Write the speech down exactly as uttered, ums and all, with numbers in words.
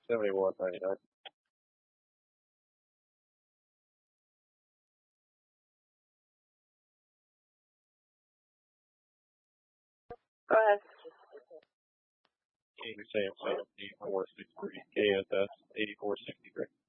seventy-one ninety-nine. Go ahead. King Sam Sam eighty-four sixty-three. K S S eighty-four sixty-three.